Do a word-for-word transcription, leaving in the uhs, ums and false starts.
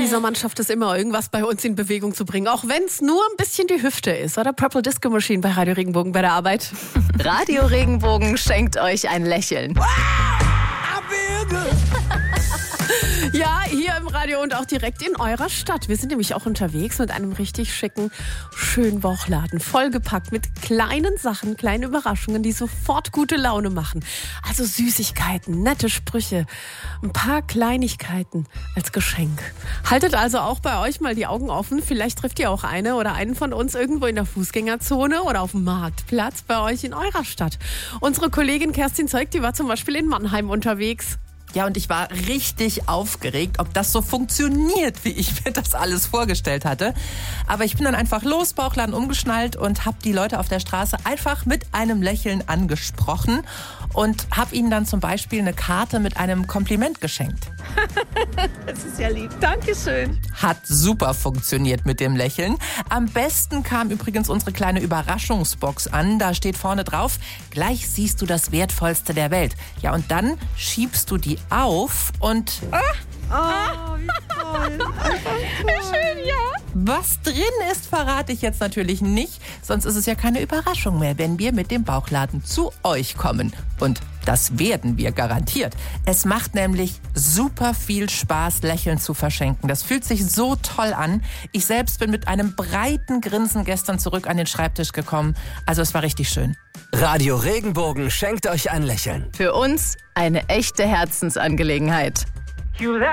dieser Mann schafft es immer, irgendwas bei uns in Bewegung zu bringen. Auch wenn es nur ein bisschen die Hüfte ist. Oder Purple Disco Machine bei Radio Regenbogen bei der Arbeit. Radio Regenbogen schenkt euch ein Lächeln. Ja, hier im Radio und auch direkt in eurer Stadt. Wir sind nämlich auch unterwegs mit einem richtig schicken, schönen Bauchladen. Vollgepackt mit kleinen Sachen, kleinen Überraschungen, die sofort gute Laune machen. Also Süßigkeiten, nette Sprüche, ein paar Kleinigkeiten als Geschenk. Haltet also auch bei euch mal die Augen offen. Vielleicht trifft ihr auch eine oder einen von uns irgendwo in der Fußgängerzone oder auf dem Marktplatz bei euch in eurer Stadt. Unsere Kollegin Kerstin Zeug, die war zum Beispiel in Mannheim unterwegs. Ja, und ich war richtig aufgeregt, ob das so funktioniert, wie ich mir das alles vorgestellt hatte. Aber ich bin dann einfach los, Bauchladen umgeschnallt und habe die Leute auf der Straße einfach mit einem Lächeln angesprochen und habe ihnen dann zum Beispiel eine Karte mit einem Kompliment geschenkt. Das ist ja lieb. Dankeschön. Hat super funktioniert mit dem Lächeln. Am besten kam übrigens unsere kleine Überraschungsbox an. Da steht vorne drauf, gleich siehst du das Wertvollste der Welt. Ja, und dann schiebst du die auf und... Ah. Oh, wie toll. Schön, ja. Was drin ist, verrate ich jetzt natürlich nicht. Sonst ist es ja keine Überraschung mehr, wenn wir mit dem Bauchladen zu euch kommen. Und das werden wir garantiert. Es macht nämlich super viel Spaß, Lächeln zu verschenken. Das fühlt sich so toll an. Ich selbst bin mit einem breiten Grinsen gestern zurück an den Schreibtisch gekommen. Also es war richtig schön. Radio Regenbogen schenkt euch ein Lächeln. Für uns eine echte Herzensangelegenheit.